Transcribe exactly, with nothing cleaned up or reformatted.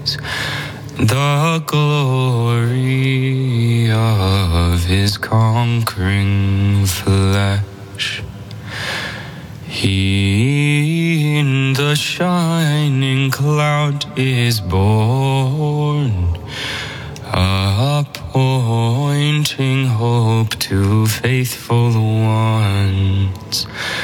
the glory of his conquering flesh. He in the shining cloud is born, appointing hope to faithful ones.